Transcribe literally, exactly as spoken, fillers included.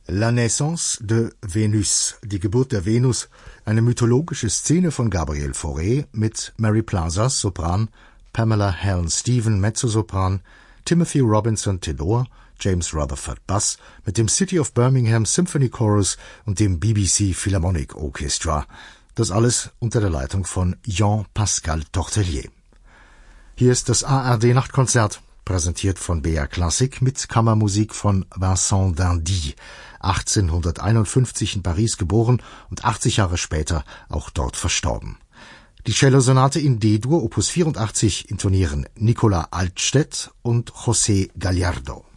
La naissance de Vénus, die Geburt der Venus, eine mythologische Szene von Gabriel Fauré mit Mary Plazas, Sopran, Pamela Helen Stephen, Mezzosopran, Timothy Robinson, Tenor, James Rutherford, Bass, mit dem City of Birmingham Symphony Chorus und dem B B C Philharmonic Orchestra. Das alles unter der Leitung von Jean-Pascal Tortelier. Hier ist das A R D-Nachtkonzert, präsentiert von B R Classic mit Kammermusik von Vincent d'Indy, achtzehnhunderteinundfünfzig in Paris geboren und achtzig Jahre später auch dort verstorben. Die Cellosonate in D-Dur, Opus vierundachtzig, intonieren Nicola Altstedt und José Gallardo.